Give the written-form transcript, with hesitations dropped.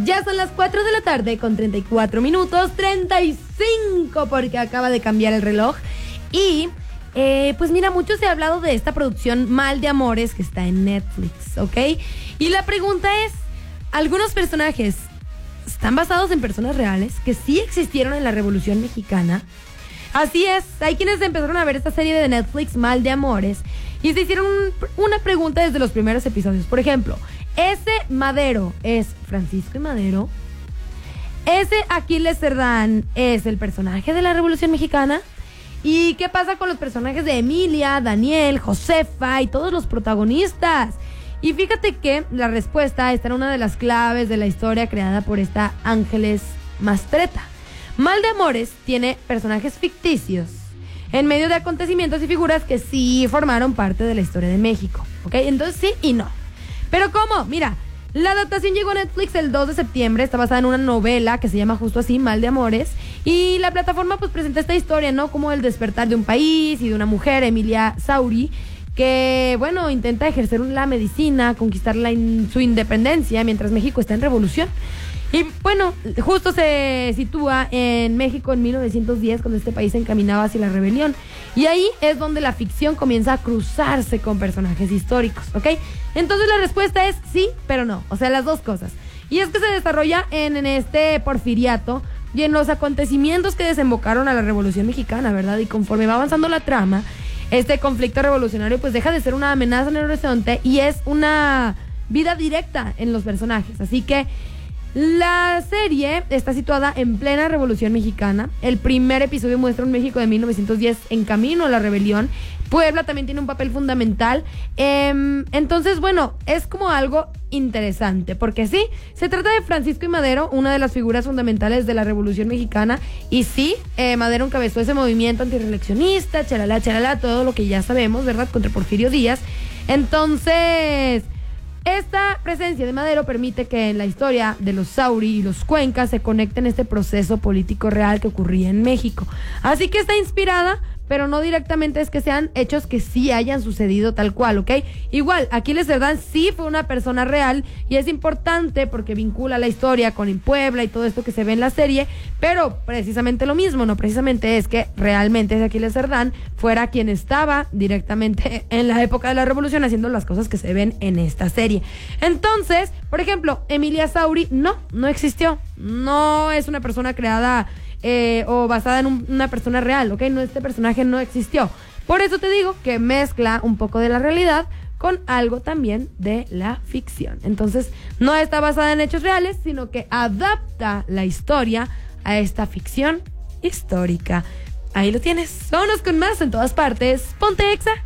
Ya son las 4 de la tarde con 34 minutos, 35 porque acaba de cambiar el reloj. Y pues mira, mucho se ha hablado de esta producción Mal de Amores que está en Netflix, ¿ok? Y la pregunta es, ¿algunos personajes están basados en personas reales que sí existieron en la Revolución Mexicana? Así es, hay quienes empezaron a ver esta serie de Netflix Mal de Amores y se hicieron una pregunta desde los primeros episodios. Por ejemplo, ¿ese Madero es Francisco y Madero? ¿Ese Aquiles Cerdán es el personaje de la Revolución Mexicana? ¿Y qué pasa con los personajes de Emilia, Daniel, Josefa y todos los protagonistas? Y fíjate que la respuesta está en una de las claves de la historia creada por esta Ángeles Mastretta. Mal de Amores tiene personajes ficticios en medio de acontecimientos y figuras que sí formaron parte de la historia de México, ¿ok? Entonces sí y no. ¿Pero cómo? Mira, la adaptación llegó a Netflix el 2 de septiembre, está basada en una novela que se llama justo así, Mal de Amores, y la plataforma pues presenta esta historia, ¿no? Como el despertar de un país y de una mujer, Emilia Sauri, que, bueno, intenta ejercer la medicina, conquistar su independencia mientras México está en revolución. Y bueno, justo se sitúa en México en 1910, cuando este país se encaminaba hacia la rebelión. Y ahí es donde la ficción comienza a cruzarse con personajes históricos, ¿ok? Entonces la respuesta es sí, pero no. O sea, las dos cosas. Y es que se desarrolla en este porfiriato y en los acontecimientos que desembocaron a la Revolución Mexicana, ¿verdad? Y conforme va avanzando la trama, este conflicto revolucionario pues deja de ser una amenaza en el horizonte y es una vida directa en los personajes. Así que la serie está situada en plena Revolución Mexicana. El primer episodio muestra un México de 1910 en camino a la rebelión. Puebla también tiene un papel fundamental. Entonces, bueno, es como algo interesante, porque sí, se trata de Francisco y Madero, una de las figuras fundamentales de la Revolución Mexicana. Y sí, Madero encabezó ese movimiento antirreeleccionista, charalá, todo lo que ya sabemos, ¿verdad? Contra Porfirio Díaz. Entonces, esta presencia de Madero permite que en la historia de los Sauri y los Cuencas se conecten este proceso político real que ocurría en México. Así que está inspirada, pero no directamente es que sean hechos que sí hayan sucedido tal cual, ¿ok? Igual, Aquiles Cerdán sí fue una persona real y es importante porque vincula la historia con el Puebla y todo esto que se ve en la serie, pero precisamente lo mismo, no precisamente es que realmente ese Aquiles Cerdán fuera quien estaba directamente en la época de la Revolución haciendo las cosas que se ven en esta serie. Entonces, por ejemplo, Emilia Sauri no existió, no es una persona creada o basada en una persona real, ¿ok? No, este personaje no existió. Por eso te digo que mezcla un poco de la realidad con algo también de la ficción. Entonces, no está basada en hechos reales, sino que adapta la historia a esta ficción histórica. Ahí lo tienes. Vámonos con más en todas partes. Ponte Exa.